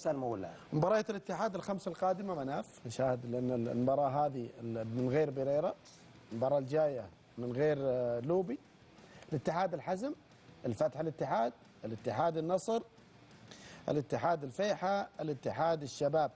استلموا ولا مباريات الاتحاد الخمس القادمه مناف نشاهد، لان المباراه هذه من غير بيريرا، المباراه الجايه من غير لوبي. الاتحاد الحزم، الفتح الاتحاد النصر، الاتحاد الفيحة، الاتحاد الشباب.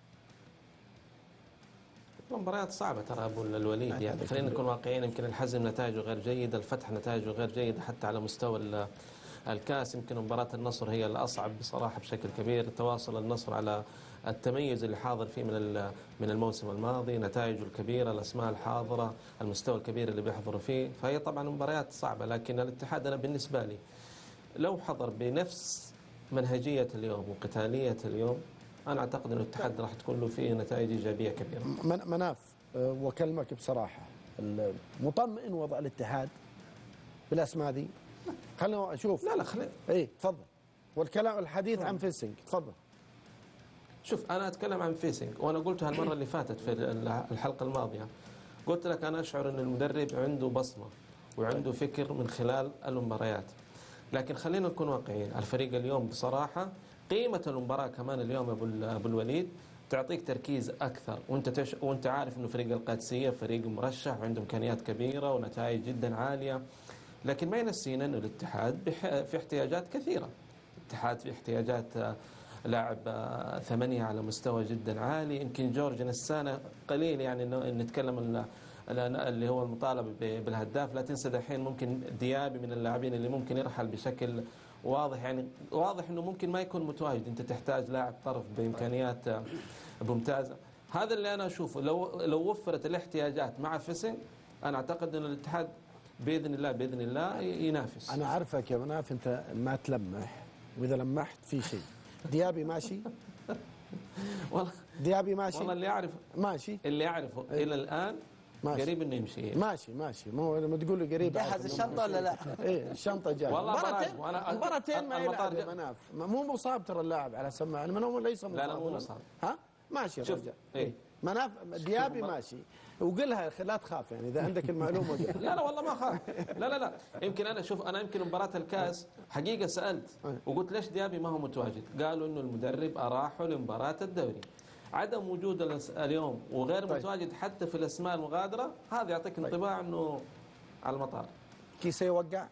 مباريات صعبة ترى أبو الوليد، يعني خلينا نكون واقعيين. يمكن الحزم نتائجه غير جيدة، الفتح نتائجه غير جيدة حتى على مستوى الكاس. يمكن مباراة النصر هي الأصعب بصراحة بشكل كبير. تواصل النصر على التميز اللي حاضر فيه من الموسم الماضي، نتائجه الكبيرة، الأسماء الحاضرة، المستوى الكبير اللي بيحضروا فيه، فهي طبعا مباريات صعبة. لكن الاتحاد أنا بالنسبة لي لو حضر بنفس منهجية اليوم وقتالية اليوم، أنا أعتقد أن الاتحاد راح تكون له فيه نتائج إيجابية كبيرة. مناف، وكلمك بصراحة، مطمئن وضع الاتحاد بالأسماء دي؟ خلينا نشوف. لا خلينا تفضل. والكلام الحديث عن فيسنج، تفضل. شوف، أنا أتكلم عن فيسنج، وأنا قلتها المرة اللي فاتت في الحلقة الماضية. قلت لك أنا أشعر أن المدرب عنده بصمة وعنده فكر من خلال المباريات. لكن خلينا نكون واقعيين، الفريق اليوم بصراحة قيمة المباراة كمان اليوم أبو الوليد تعطيك تركيز أكثر، وأنت عارف إنه فريق القادسية فريق مرشح وعنده إمكانيات كبيرة ونتائج جدا عالية. لكن ما ينسينا إنه الاتحاد في احتياجات كثيرة. الاتحاد في احتياجات لاعب 8 على مستوى جدا عالي. يمكن جورج نسانا قليل يعني إنه نتكلم اللي هو المطالب بالهداف. لا تنسى دحين ممكن ديابي من اللاعبين اللي ممكن يرحل بشكل واضح، يعني واضح انه ممكن ما يكون متواجد. انت تحتاج لاعب طرف بامكانيات ممتازه. هذا اللي انا اشوفه. لو وفرت الاحتياجات مع فيسنج، انا اعتقد ان الاتحاد باذن الله ينافس. انا عارفك يا مناف انت ما تلمح، واذا لمحت في شيء. ديابي ماشي؟ والله ديابي ماشي؟ والله اللي يعرف ماشي، اللي يعرفه الى الان ماشي. قريب انه يمشي. ماشي مو لما تقول لي قريب جهز الشنطه ولا لا؟ الشنطه جاهزه. والله مباراتين ما يلعب يا مناف. مو مصاب ترى اللاعب على سماعه، هو ليس مصاب. لا مو مصاب. ماشي يا رجال. مناف ديابي ماشي، وقلها لا تخاف يعني اذا عندك المعلومه. لا والله ما خاف. لا يمكن انا يمكن مباراه الكاس حقيقه سالت وقلت ليش ديابي ما هو متواجد؟ قالوا انه المدرب اراحه لمباراه الدوري. عدم وجود اليوم وغير متواجد حتى في الاسماء المغادره، هذا يعطيك انطباع انه على المطار. كيسي وقع؟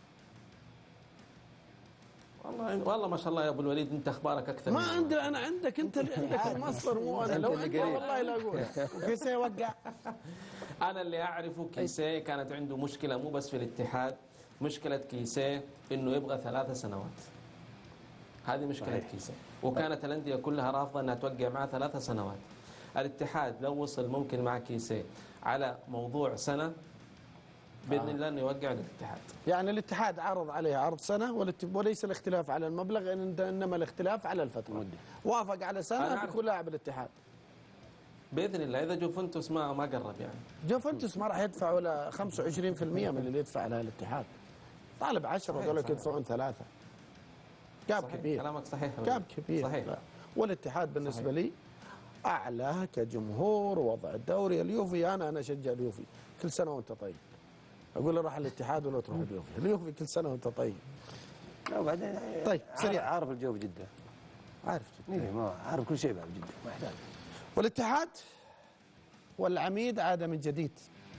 والله ما شاء الله يا ابو الوليد، انت اخبارك اكثر. ما عندي انا، عندك انت المصدر مو انا. لو عندي والله لا اقول. كيسي وقع؟ انا اللي اعرفه كيسي كانت عنده مشكله مو بس في الاتحاد، مشكله كيسي انه يبغى 3 سنوات. هذه مشكلة كيسي، وكانت الأندية كلها رافضة أنها توقع معه 3 سنوات. الاتحاد لو وصل ممكن مع كيسي على موضوع سنة، بإذن الله أنه يوقع الاتحاد. يعني الاتحاد عرض عليه عرض سنة، وليس الاختلاف على المبلغ، إنما الاختلاف على الفترة. وافق على سنة بيكون لاعب الاتحاد بإذن الله، إذا جوفنتوس ما قرب. يعني جوفنتوس ما راح يدفع ولا 25% من اللي يدفع على الاتحاد. طالب 10 وقالوا يدفعون 3. كاب صحيح. كبير. كلامك صحيح. كاب كبير. صحيح. والاتحاد بالنسبة لي أعلى كجمهور وضع الدوري. اليوفي أنا أشجع اليوفي. كل سنة وأنت طيب. أقول له روح الاتحاد ولا تروح اليوفي كل سنة وأنت طيب. لا وبعدين طيب سريع. عارف الجو في جدة. عارف جدة. ما عارف كل شيء بقى في جدة، ما يحتاج. والاتحاد والعميد عاد من جديد.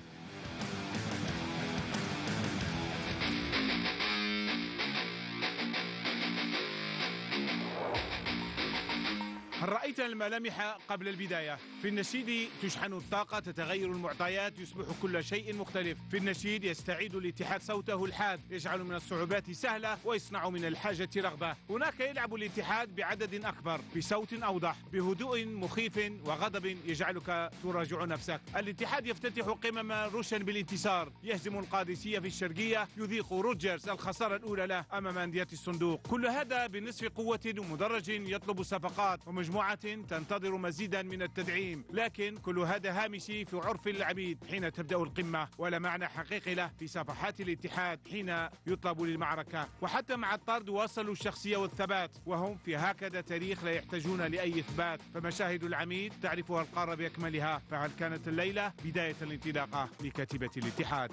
هل رأيت الملامح قبل البداية؟ في النشيد تشحن الطاقة، تتغير المعطيات، يصبح كل شيء مختلف. في النشيد يستعيد الاتحاد صوته الحاد، يجعل من الصعوبات سهلة ويصنع من الحاجة رغبة. هناك يلعب الاتحاد بعدد أكبر، بصوت أوضح، بهدوء مخيف وغضب يجعلك تراجع نفسك. الاتحاد يفتتح قمم روشن بالانتصار، يهزم القادسية في الشرقية، يذيق روجرز الخسارة الأولى له أمام أندية الصندوق. كل هذا بنصف قوة ومدرج يطلب صفقات ومجموعة تنتظر مزيدا من التدعيم. لكن كل هذا هامشي في عرف العبيد حين تبدأ القمة، ولا معنى حقيقي له في صفحات الاتحاد حين يطلب للمعركة. وحتى مع الطرد واصلوا الشخصية والثبات، وهم في هكذا تاريخ لا يحتاجون لأي إثبات. فمشاهد العميد تعرفها القارة بأكملها. فهل كانت الليلة بداية الانطلاقة لكتيبة الاتحاد؟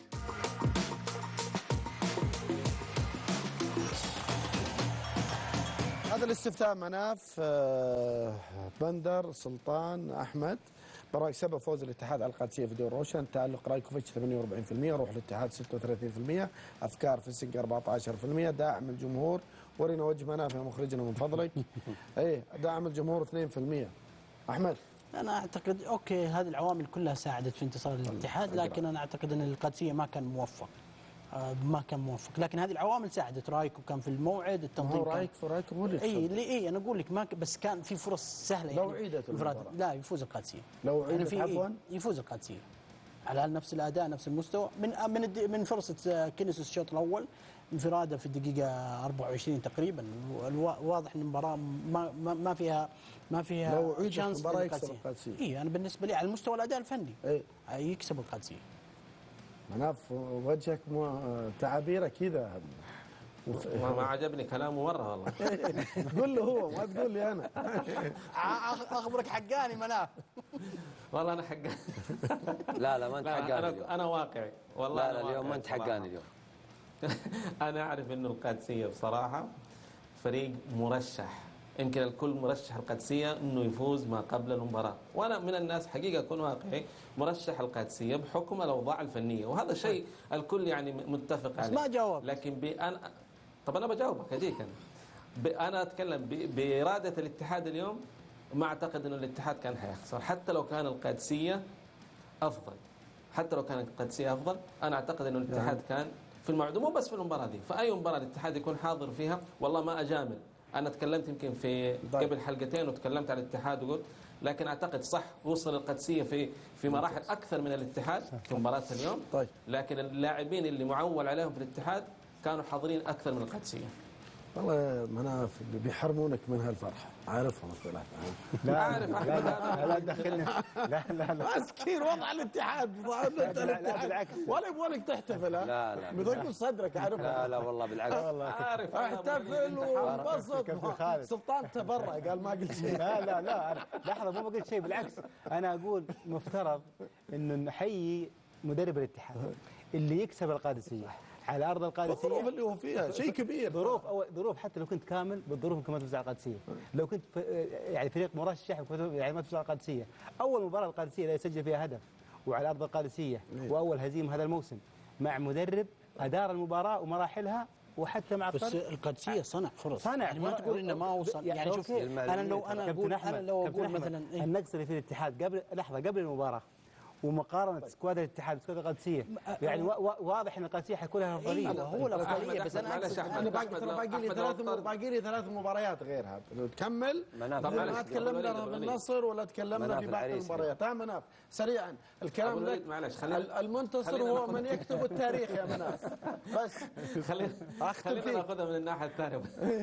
هذا الاستفتاء مناف، بندر، سلطان، احمد. برايك سبب فوز الاتحاد على القادسيه في دور روشن؟ تعلق رايكوفيتش 48%، روح الاتحاد 36%، افكار فيسنج 14%، داعم الجمهور. ورينا وجه مناف يا مخرجنا من فضلك. ايه داعم الجمهور 2%. احمد، انا اعتقد اوكي هذه العوامل كلها ساعدت في انتصار الاتحاد، لكن انا اعتقد ان القادسيه ما كان موفق. لكن هذه العوامل ساعدت. رايكو كان في الموعد، التنظيم رايكو هو اللي اي انا اقول لك بس كان في فرص سهله لو يعني. عيدت المباراة لا يفوز القادسيه. لو عيدت عفوا يفوز القادسيه على نفس الاداء نفس المستوى. من فرصه كينيسوس الشوط الاول، انفراده في الدقيقه 24 تقريبا. واضح ان المباراه ما فيها لو عيدت شانس المباراه يكسب القادسيه. اي انا بالنسبه لي على المستوى الاداء الفني يكسب القادسيه. مناف وجهك تعابيره كذا ما عجبني كلامه مره والله. قول له هو، ما تقول لي انا. اخبرك حقاني مناف. والله انا حقاني. لا ما انت حقاني اليوم. انا واقعي والله. لا اليوم ما انت حقاني اليوم. انا اعرف انه القادسيه بصراحه فريق مرشح، يمكن الكل مرشح القادسيه انه يفوز ما قبل المباراه، وانا من الناس حقيقه اكون واقعي مرشح القادسيه بحكم الاوضاع الفنيه، وهذا شيء الكل يعني متفق عليه. بس ما جاوب. لكن طب انا بجاوبك اجيك انا اتكلم باراده الاتحاد اليوم. ما اعتقد انه الاتحاد كان حيخسر حتى لو كان القادسيه افضل. انا اعتقد انه الاتحاد كان في الموعد، مو بس في المباراه دي، في اي مباراه الاتحاد يكون حاضر فيها. والله ما اجامل، انا تكلمت يمكن في قبل حلقتين وتكلمت على الاتحاد وقلت، لكن اعتقد صح وصل القادسيه في مراحل اكثر من الاتحاد في مباراه اليوم. طيب. لكن اللاعبين اللي معول عليهم في الاتحاد كانوا حاضرين اكثر من القادسيه. والله مناف اللي بيحرمونك من هالفرحه، عارفهم الثلاثه. لا اعرف لا تدخلنا. لا مسكين وضع الاتحاد. بالعكس ولا يبغونك تحتفل. لا بيضيق صدرك، عارف. لا والله بالعكس. عارف احتفل وانبسط. سلطان تبرع قال ما قلت شيء. لا لحظه ما قلت شيء، بالعكس انا اقول مفترض انه نحيي مدرب الاتحاد اللي يكسب القادسيه على ارض القادسيه. الظروف اللي هو فيها شيء كبير. ظروف حتى لو كنت كامل بالظروف يمكن ما تفوز على القادسيه. لو كنت يعني فريق مرشح يعني ما تفوز على القادسيه. اول مباراه القادسيه لا يسجل فيها هدف وعلى ارض القادسيه، واول هزيمه هذا الموسم مع مدرب ادار المباراه ومراحلها، وحتى مع بس القادسيه صنع فرص. يعني ما تقول انه ما وصل. يعني شوف انا لو اقول مثلا النقص اللي في الاتحاد قبل المباراه ومقارنه سكواد الاتحاد بسكواد القادسيه، يعني واضح ان القادسيه حيكون لها افضليه. هو الافضليه، بس انا باقي لي 3 مباريات غيرها. تكمل ما تكلمنا بالنصر ولا تكلمنا في باقي المباريات. مناف سريعا الكلام لك. المنتصر هو من يكتب التاريخ يا مناف. بس خلينا ناخذها من الناحيه الثانيه.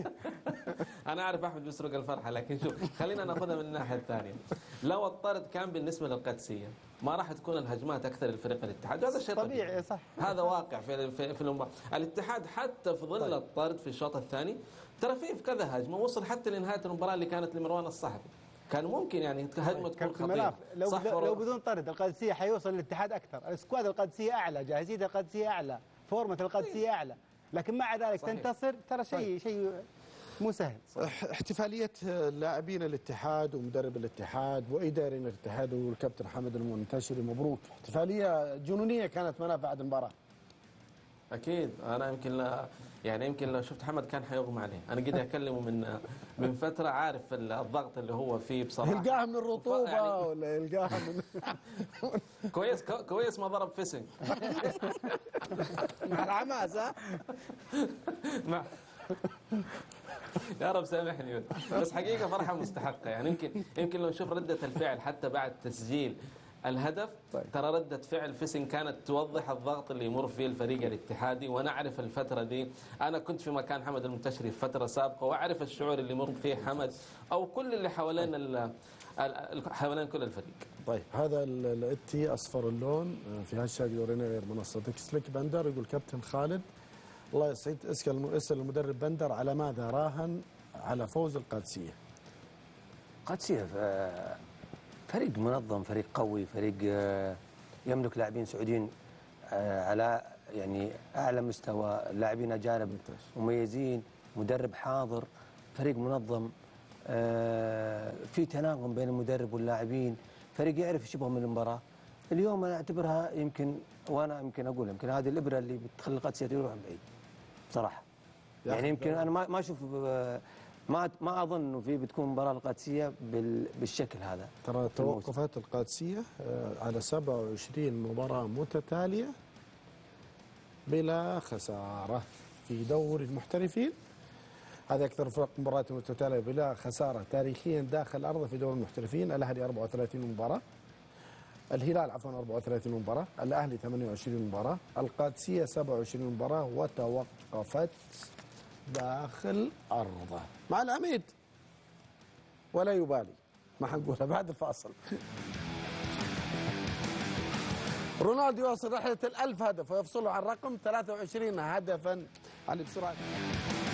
انا اعرف احمد بيسرق الفرحه، لكن شوف خلينا ناخذها من الناحيه الثانيه. لو الطرد كان بالنسبه للقادسيه ما راح تكون الهجمات اكثر للفريق الاتحاد، هذا شيء طبيعي. صح، هذا واقع في المباراه. الاتحاد حتى في ظل الطرد في الشوط الثاني ترى في كذا هجمه وصل حتى لنهايه المباراه اللي كانت لمروان الصحفي، كان ممكن يعني هجمه تكون خطيره. لو بدون طرد القادسيه حيوصل الاتحاد اكثر، السكواد القادسيه اعلى، جاهزيه القادسيه اعلى، فورمه القادسيه اعلى، لكن مع ذلك تنتصر ترى شيء مو سهل. احتفاليه لاعبين الاتحاد ومدرب الاتحاد واداريين الاتحاد والكابتن حمد المنتشري، مبروك. احتفاليه جنونيه كانت مناف بعد المباراه. اكيد. انا يمكن لو شفت حمد كان حيغمى عليه. انا قد اكلمه من فتره، عارف الضغط اللي هو فيه بصراحه. يلقاها من الرطوبه يعني ولا يلقاها من كويس ما ضرب فيسنج مع العماس. يا رب سامحني، بس حقيقه فرحه مستحقه. يعني يمكن لو نشوف رده الفعل حتى بعد تسجيل الهدف. ترى ردة فعل فيسن كانت توضح الضغط اللي يمر فيه الفريق الاتحادي، وانا اعرف الفتره دي. انا كنت في مكان حمد المنتشري في فتره سابقه، واعرف الشعور اللي يمر فيه حمد او كل اللي حوالين كل الفريق. طيب هذا الاتي اصفر اللون في هاشتاج دورينا غير منصه سليك بندر. يقول كابتن خالد الله يسعد، اسال المدرب بندر على ماذا راهن على فوز القادسيه؟ القادسيه فريق منظم، فريق قوي، فريق يملك لاعبين سعوديين على يعني اعلى مستوى، لاعبين اجانب مميزين، مدرب حاضر، فريق منظم، في تناغم بين المدرب واللاعبين، فريق يعرف ايش يبغى من المباراه. اليوم انا اعتبرها يمكن اقول يمكن هذه الابره اللي بتخلي القادسيه تروح بعيد بصراحه. يعني يمكن انا ما اشوف، ما اظن انه في بتكون مباراه القادسيه بالشكل هذا. ترى توقفت القادسيه على 27 مباراه متتاليه بلا خساره في دوري المحترفين. هذا اكثر فرق مباريات متتاليه بلا خساره تاريخيا داخل ارضه في دوري المحترفين. الاهلي 34 مباراه، الهلال 34 مباراه، الاهلي 28 مباراه، القادسيه 27 مباراه وتوقفت داخل أرضه مع العميد ولا يبالي. ما حنقولها بعد الفاصل. رونالدو يواصل رحلة 1000 هدف ويفصله عن رقم 23 هدفا. علي بسرعة.